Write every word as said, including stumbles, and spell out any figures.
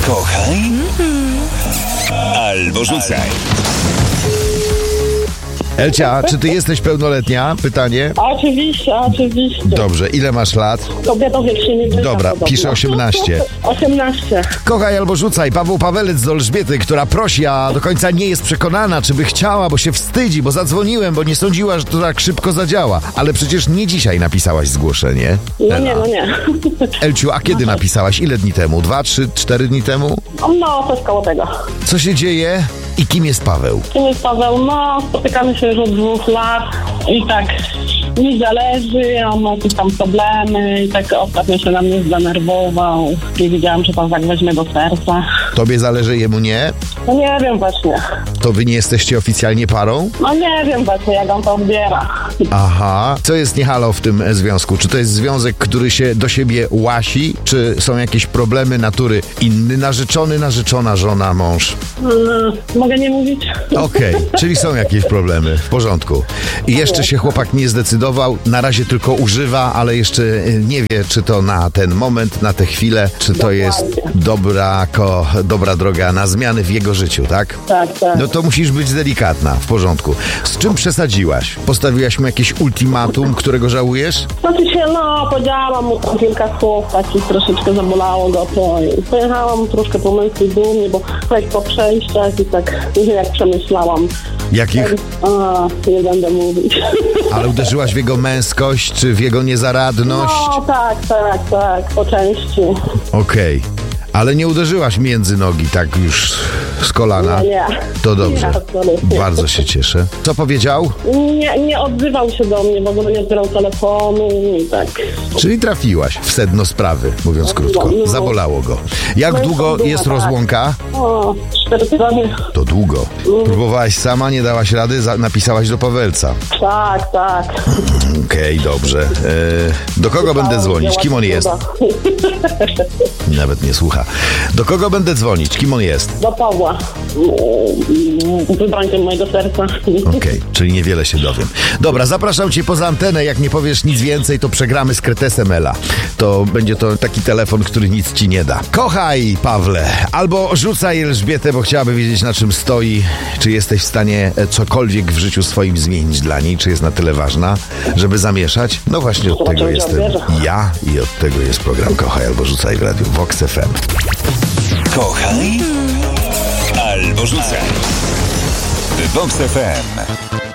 Kochaj albo rzucaj. Elcia, czy ty jesteś pełnoletnia? Pytanie. Oczywiście, oczywiście. Dobrze, ile masz lat? Kobieta wiek się nie pyta. Dobra, podobno. piszę osiemnaście. osiemnaście. Kochaj albo rzucaj. Paweł Pawelec do Elżbiety, która prosi, a do końca nie jest przekonana, czy by chciała, bo się wstydzi, bo zadzwoniłem, bo nie sądziła, że to tak szybko zadziała. Ale przecież nie dzisiaj napisałaś zgłoszenie. No nie, no nie. Elciu, a kiedy napisałaś? Ile dni temu? Dwa, trzy, cztery dni temu? No, coś koło tego. Co się dzieje i kim jest Paweł? Kim jest Paweł? No, spotykamy się już od dwóch lat i tak mi zależy, on ma jakieś tam problemy i tak ostatnio się na mnie zdenerwował i widziałam, że pan tak weźmie do serca. Tobie zależy, jemu nie? No nie wiem właśnie. To wy nie jesteście oficjalnie parą? No nie wiem właśnie, jak on to odbiera. Aha. Co jest nie halo w tym związku? Czy to jest związek, który się do siebie łasi? Czy są jakieś problemy natury inny? Narzeczony, narzeczona, żona, mąż? Hmm, mogę nie mówić? Okej, okay. Czyli są jakieś problemy. W porządku. I jeszcze się chłopak nie zdecydował. Na razie tylko używa, ale jeszcze nie wie, czy to na ten moment, na tę chwilę, czy to Dokładnie. jest dobra, ko, dobra droga na zmiany w jego życiu, tak? Tak, tak. No to musisz być delikatna, w porządku. Z czym przesadziłaś? Postawiłaś mu jakieś ultimatum, którego żałujesz? Znaczy się, no, powiedziałam mu tam kilka słów, takich troszeczkę zabolało go to i pojechałam troszkę po męskiej dumie, bo tak po przejściach i tak, nie wiem jak przemyślałam. Jakich? A, nie będę mówić. Ale uderzyłaś w jego męskość, czy w jego niezaradność? No, tak, tak, tak, po części. Okej. Ale nie uderzyłaś między nogi, tak już z kolana? Nie, nie. To dobrze. Nie, absolutnie. Bardzo się cieszę. Co powiedział? Nie, nie odzywał się do mnie, w ogóle nie odbierał telefonu i tak. Czyli trafiłaś w sedno sprawy, mówiąc krótko. No. Zabolało go. Jak No i długo to jest duma, tak. rozłąka? O, cztery tygodnie. To długo. Próbowałaś sama, nie dałaś rady, za- napisałaś do Pawelca. Tak, tak. Okej, dobrze. E, do kogo będę dzwonić? Kim on jest? Nawet nie słucha. Do kogo będę dzwonić? Kim on jest? Do Pawła. Wybrańcem mojego serca. Okej, czyli niewiele się dowiem. Dobra, zapraszam cię poza antenę. Jak nie powiesz nic więcej, to przegramy z kretesem Ela. To będzie to taki telefon, który nic ci nie da. Kochaj, Pawle, albo rzucaj Elżbietę, bo chciałaby wiedzieć, na czym stoi. Czy jesteś w stanie cokolwiek w życiu swoim zmienić dla niej? Czy jest na tyle ważna, żeby zamieszać? No właśnie od tego jestem ja i od tego jest program Kochaj albo rzucaj w radiu Vox F M. Kochaj albo rzucaj w Vox F M.